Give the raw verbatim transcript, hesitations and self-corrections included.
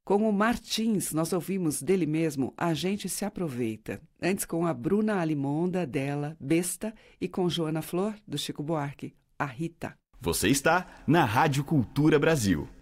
Com o Martins, nós ouvimos dele mesmo A Gente Se Aproveita. Antes com a Bruna Alimonda, dela, Besta, e com Joana Flor, do Chico Buarque, a Rita. Você está na Rádio Cultura Brasil.